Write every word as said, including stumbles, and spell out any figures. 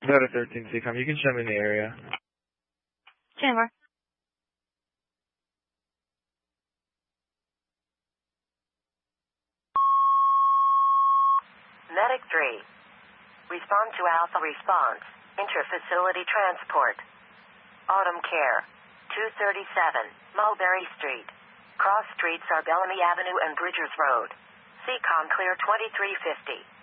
Nevada thirteen C COM, you can show me in the area. Chandler. Medic three. Respond to Alpha Response. Inter-facility transport. Autumn Care. two thirty-seven, Mulberry Street. Cross streets are Bellamy Avenue and Bridgers Road. C COM clear twenty-three fifty.